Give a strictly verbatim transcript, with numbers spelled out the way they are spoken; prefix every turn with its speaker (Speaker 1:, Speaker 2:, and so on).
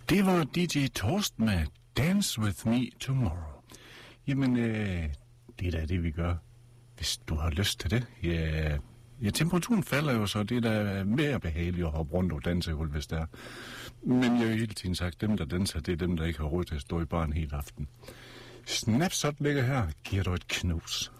Speaker 1: Det var D J Torst med Dance With Me Tomorrow. Jamen, øh, det er da det, vi gør, hvis du har lyst til det. Ja, ja, temperaturen falder jo, så det er da mere behageligt at hoppe rundt og danse, hvis det er. Men jeg har jo hele tiden sagt, dem der danser, det er dem, der ikke har råd til at stå i baren hele aften. Snapshot ligger her, giver du et knus.